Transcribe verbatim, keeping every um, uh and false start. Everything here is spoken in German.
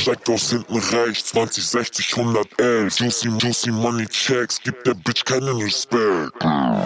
steigt aus hinten rechts, zwanzig, sechzig, hundertelf. Juicy, juicy Money Checks, gibt der Bitch keinen Respekt.